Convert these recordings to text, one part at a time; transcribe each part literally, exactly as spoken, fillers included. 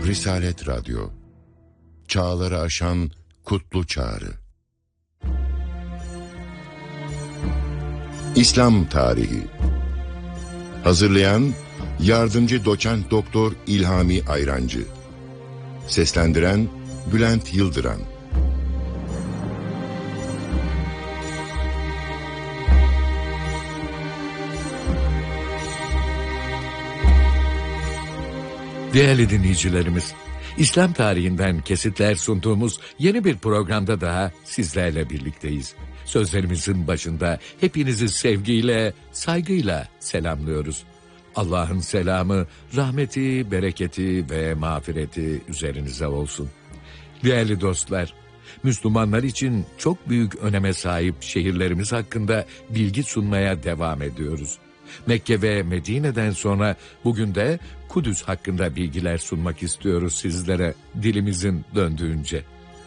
Risalet Radyo, çağları aşan kutlu çağrı. İslam Tarihi. Hazırlayan Yardımcı Doçent Doktor İlhami Ayrancı. Seslendiren Bülent Yıldıran. Değerli dinleyicilerimiz, İslam tarihinden kesitler sunduğumuz yeni bir programda daha sizlerle birlikteyiz. Sözlerimizin başında hepinizi sevgiyle, saygıyla selamlıyoruz. Allah'ın selamı, rahmeti, bereketi ve mağfireti üzerinize olsun. Değerli dostlar, Müslümanlar için çok büyük öneme sahip şehirlerimiz hakkında bilgi sunmaya devam ediyoruz. Mekke ve Medine'den sonra bugün de Kudüs hakkında bilgiler sunmak istiyoruz sizlere dilimizin döndüğünce.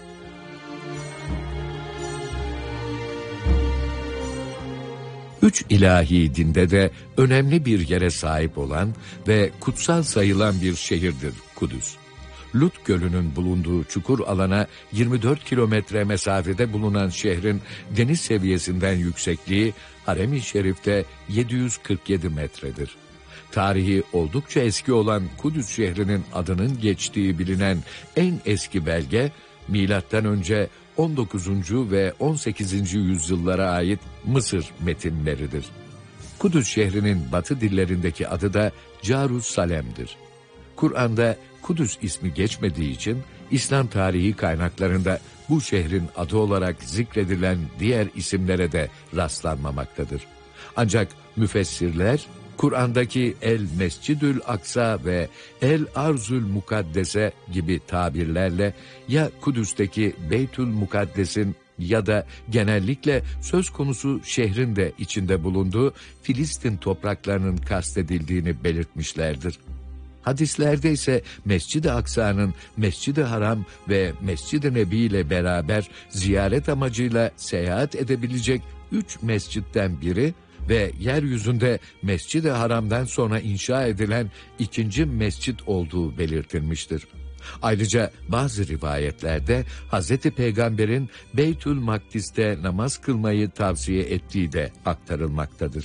Üç ilahi dinde de önemli bir yere sahip olan ve kutsal sayılan bir şehirdir Kudüs. Lut Gölü'nün bulunduğu çukur alana yirmi dört kilometre mesafede bulunan şehrin deniz seviyesinden yüksekliği Harem-i Şerif'te yedi yüz kırk yedi metredir. Tarihi oldukça eski olan Kudüs şehrinin adının geçtiği bilinen en eski belge, milattan önce on dokuzuncu ve on sekizinci yüzyıllara ait Mısır metinleridir. Kudüs şehrinin batı dillerindeki adı da Carus-Salem'dir. Kur'an'da Kudüs ismi geçmediği için İslam tarihi kaynaklarında bu şehrin adı olarak zikredilen diğer isimlere de rastlanmamaktadır. Ancak müfessirler Kur'an'daki El Mescidül Aksa ve El Arzül Mukaddese gibi tabirlerle ya Kudüs'teki Beytül Mukaddes'in ya da genellikle söz konusu şehrin de içinde bulunduğu Filistin topraklarının kastedildiğini belirtmişlerdir. Hadislerde ise Mescid-i Aksa'nın Mescid-i Haram ve Mescid-i Nebi ile beraber ziyaret amacıyla seyahat edebilecek üç mescitten biri ve yeryüzünde Mescid-i Haram'dan sonra inşa edilen ikinci mescit olduğu belirtilmiştir. Ayrıca bazı rivayetlerde Hazreti Peygamber'in Beytül Makdis'te namaz kılmayı tavsiye ettiği de aktarılmaktadır.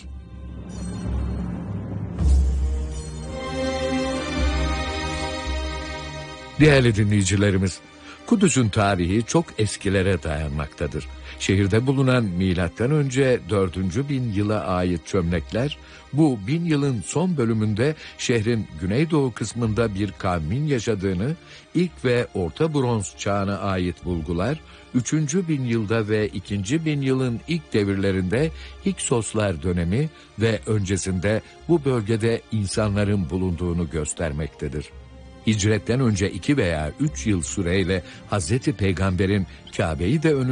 Değerli dinleyicilerimiz, Kudüs'ün tarihi çok eskilere dayanmaktadır. Şehirde bulunan milattan önce dördüncü bin yıla ait çömlekler, bu bin yılın son bölümünde şehrin güneydoğu kısmında bir kavmin yaşadığını, ilk ve orta bronz çağına ait bulgular, üçüncü bin yılda ve ikinci bin yılın ilk devirlerinde Hiksoslar dönemi ve öncesinde bu bölgede insanların bulunduğunu göstermektedir. Hicretten önce iki veya üç yıl süreyle Hazreti Peygamber'in Kabe'yi de önüne